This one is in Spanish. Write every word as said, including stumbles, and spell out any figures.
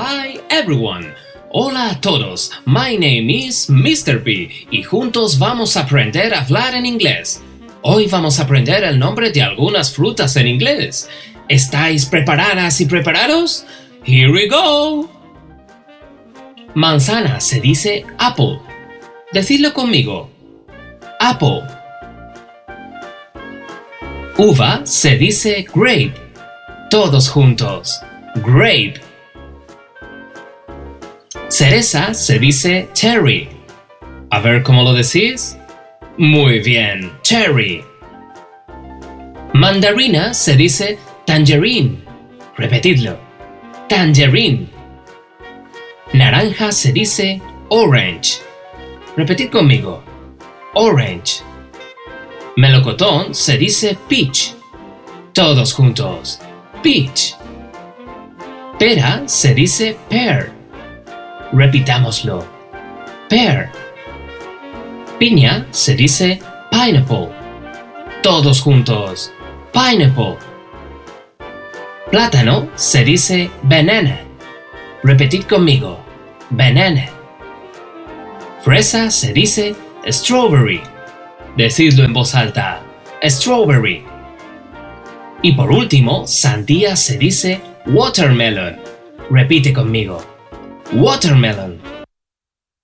Hi everyone. Hola a todos. My name is mister P y juntos vamos a aprender a hablar en inglés. Hoy vamos a aprender el nombre de algunas frutas en inglés. ¿Estáis preparadas y preparados? Here we go. Manzana se dice apple. Decidlo conmigo. Apple. Uva se dice grape. Todos juntos. Grape. Cereza se dice cherry. A ver cómo lo decís. Muy bien, cherry. Mandarina se dice tangerine. Repetidlo. Tangerine. Naranja se dice orange. Repetid conmigo. Orange. Melocotón se dice peach. Todos juntos. Peach. Pera se dice pear. Repitámoslo. Pear. Piña se dice pineapple. Todos juntos. Pineapple. Plátano se dice banana. Repetid conmigo. Banana. Fresa se dice strawberry. Decidlo en voz alta. Strawberry. Y por último, sandía se dice watermelon. Repite conmigo. Watermelon.